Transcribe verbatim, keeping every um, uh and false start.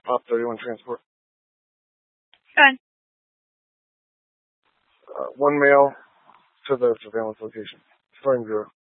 Op thirty-one transport. Go ahead. Uh, one male to the surveillance location. Spring zero.